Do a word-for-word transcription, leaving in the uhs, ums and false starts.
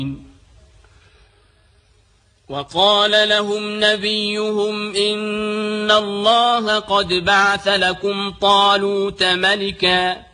وقال لهم نبيهم إن الله قد بعث لكم طالوت ملكا